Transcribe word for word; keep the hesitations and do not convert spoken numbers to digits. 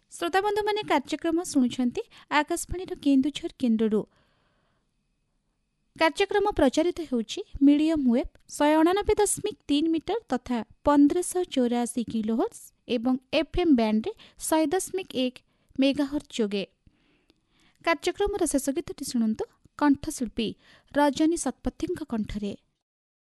श्रोताबंधु मैंने कार्यक्रम शुणुंट आकाशवाणी केन्दुझर केन्द्र कार्यक्रम प्रचारित होउछि मीडियम वेब शहे अणानबे दशमिक तीन मीटर तथा पंद्रह चौरासी किलोहर्ट्ज एवं एफएम बैंड शहे दशमिक एक मेगाहर्ट्ज जोगे। कार्यक्रम शेष गीतटी शुणु कंठशिल्पी रजनी शतपथी कंठरे।